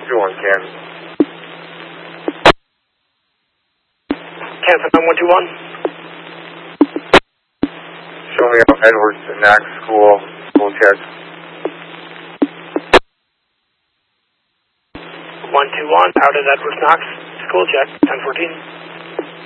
2-1 Can. Kansas 9121. Show me out Edwards to Knox School check. 121, out at Edwards Knox, school check, 1014.